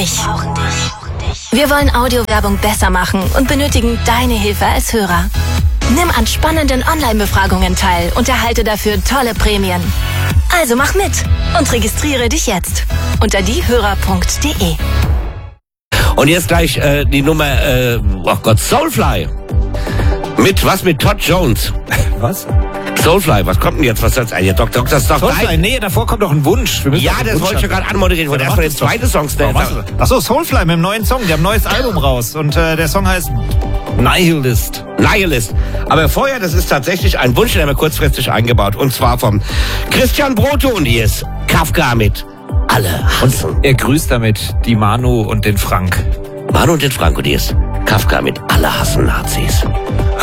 Wir wollen Audiowerbung besser machen und benötigen deine Hilfe als Hörer. Nimm an spannenden Online-Befragungen teil und erhalte dafür tolle Prämien. Also mach mit und registriere dich jetzt unter diehörer.de. Und jetzt gleich die Nummer, Soulfly. Mit Todd Jones. Was? Soulfly, was kommt denn jetzt? Was soll's eigentlich? Doktor, das ist doch Soulfly? dein... Nee, davor kommt doch ein Wunsch. Ja, das wollte ich ja gerade anmoderieren. Ich wollte erstmal den zweiten Song stellen. Achso, Soulfly mit dem neuen Song. Die haben ein neues Album raus. Und der Song heißt Nihilist. Nihilist. Aber vorher, das ist tatsächlich ein Wunsch, den haben wir kurzfristig eingebaut. Und zwar vom Christian Brotho, und hier ist Kafka mit Alle hassen. Und er grüßt damit die Manu und den Frank. Manu und den Frank, und hier ist Kafka mit Alle hassen Nazis.